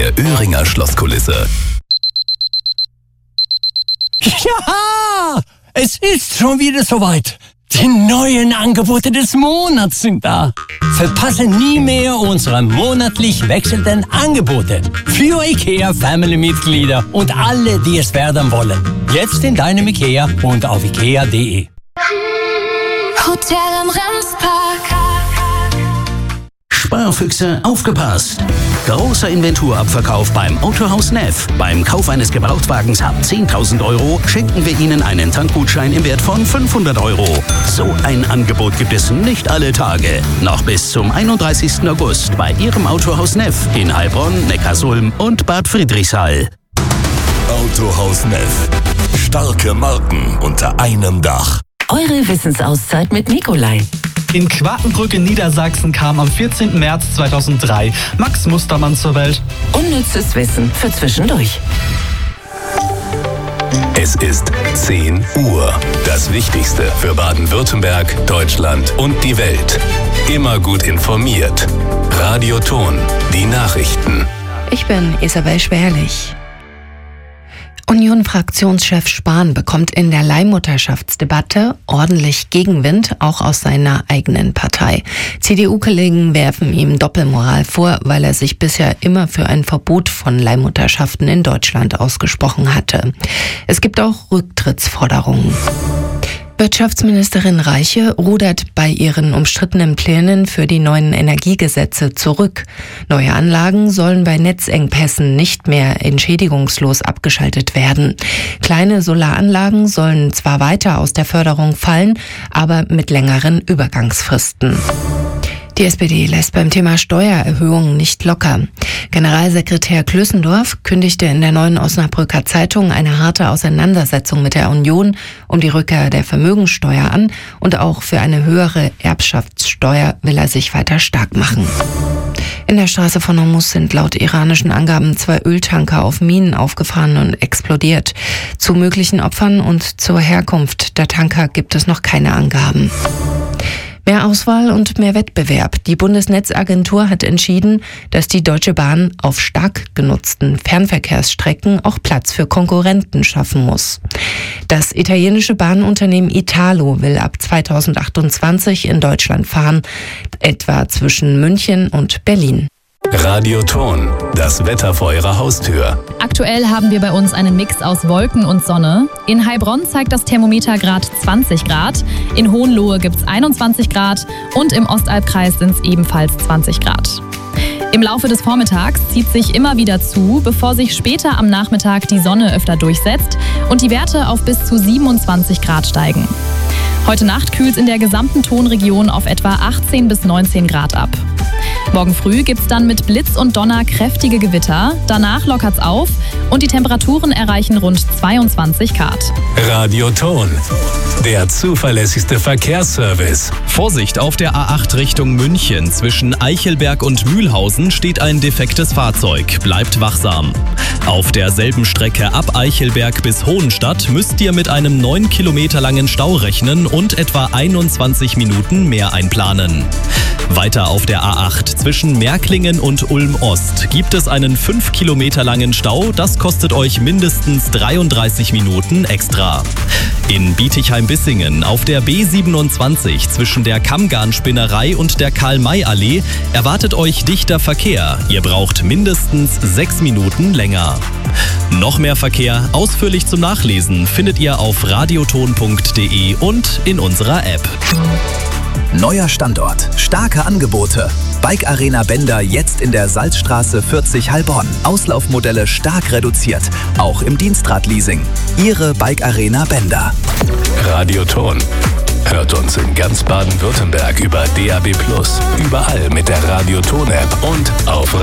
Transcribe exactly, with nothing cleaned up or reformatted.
der Öhringer Schlosskulisse. Ja, es ist schon wieder soweit. Die neuen Angebote des Monats sind da. Verpasse nie mehr unsere monatlich wechselnden Angebote für IKEA Family-Mitglieder und alle, die es werden wollen. Jetzt in deinem IKEA und auf ikea punkt de. Hotel am Remspark. Sparfüchse, aufgepasst! Großer Inventurabverkauf beim Autohaus Neff. Beim Kauf eines Gebrauchtwagens ab zehntausend Euro schenken wir Ihnen einen Tankgutschein im Wert von fünfhundert Euro. So ein Angebot gibt es nicht alle Tage. Noch bis zum einunddreißigsten August bei Ihrem Autohaus Neff in Heilbronn, Neckarsulm und Bad Friedrichshall. Autohaus Neff. Starke Marken unter einem Dach. Eure Wissensauszeit mit Nikolai. In Quakenbrück in Niedersachsen kam am vierzehnten März zweitausenddrei Max Mustermann zur Welt. Unnützes Wissen für zwischendurch. Es ist zehn Uhr. Das Wichtigste für Baden-Württemberg, Deutschland und die Welt. Immer gut informiert. Radio Ton, die Nachrichten. Ich bin Isabel Schwerlich. Union-Fraktionschef Spahn bekommt in der Leihmutterschaftsdebatte ordentlich Gegenwind, auch aus seiner eigenen Partei. C D U-Kollegen werfen ihm Doppelmoral vor, weil er sich bisher immer für ein Verbot von Leihmutterschaften in Deutschland ausgesprochen hatte. Es gibt auch Rücktrittsforderungen. Wirtschaftsministerin Reiche rudert bei ihren umstrittenen Plänen für die neuen Energiegesetze zurück. Neue Anlagen sollen bei Netzengpässen nicht mehr entschädigungslos abgeschaltet werden. Kleine Solaranlagen sollen zwar weiter aus der Förderung fallen, aber mit längeren Übergangsfristen. Die S P D lässt beim Thema Steuererhöhungen nicht locker. Generalsekretär Klößendorf kündigte in der Neuen Osnabrücker Zeitung eine harte Auseinandersetzung mit der Union um die Rückkehr der Vermögensteuer an und auch für eine höhere Erbschaftssteuer will er sich weiter stark machen. In der Straße von Hormuz sind laut iranischen Angaben zwei Öltanker auf Minen aufgefahren und explodiert. Zu möglichen Opfern und zur Herkunft der Tanker gibt es noch keine Angaben. Mehr Auswahl und mehr Wettbewerb. Die Bundesnetzagentur hat entschieden, dass die Deutsche Bahn auf stark genutzten Fernverkehrsstrecken auch Platz für Konkurrenten schaffen muss. Das italienische Bahnunternehmen Italo will ab zweitausendachtundzwanzig in Deutschland fahren, etwa zwischen München und Berlin. Radio Ton, das Wetter vor Ihrer Haustür. Aktuell haben wir bei uns einen Mix aus Wolken und Sonne. In Heilbronn zeigt das Thermometer gerade zwanzig Grad, in Hohenlohe gibt es einundzwanzig Grad und im Ostalbkreis sind es ebenfalls zwanzig Grad. Im Laufe des Vormittags zieht sich immer wieder zu, bevor sich später am Nachmittag die Sonne öfter durchsetzt und die Werte auf bis zu siebenundzwanzig Grad steigen. Heute Nacht kühlt es in der gesamten Tonregion auf etwa achtzehn bis neunzehn Grad ab. Morgen früh gibt's dann mit Blitz und Donner kräftige Gewitter. Danach lockert's auf und die Temperaturen erreichen rund zweiundzwanzig Grad. Radio Ton, der zuverlässigste Verkehrsservice. Vorsicht, auf der A acht Richtung München. Zwischen Eichelberg und Mühlhausen steht ein defektes Fahrzeug. Bleibt wachsam. Auf derselben Strecke ab Eichelberg bis Hohenstadt müsst ihr mit einem neun Kilometer langen Stau rechnen und etwa einundzwanzig Minuten mehr einplanen. Weiter auf der A acht zwischen Märklingen und Ulm-Ost gibt es einen fünf Kilometer langen Stau. Das kostet euch mindestens dreiunddreißig Minuten extra. In Bietigheim-Bissingen auf der B siebenundzwanzig zwischen der Kammgarnspinnerei und der Karl-May-Allee erwartet euch dichter Verkehr. Ihr braucht mindestens sechs Minuten länger. Noch mehr Verkehr, ausführlich zum Nachlesen, findet ihr auf radioton punkt de und in unserer App. Neuer Standort, starke Angebote. Bike Arena Bender jetzt in der Salzstraße vierzig Heilbronn. Auslaufmodelle stark reduziert, auch im Dienstradleasing. Ihre Bike Arena Bender. Radio Ton. Hört uns in ganz Baden-Württemberg über D A B plus, überall mit der Radio Ton App und auf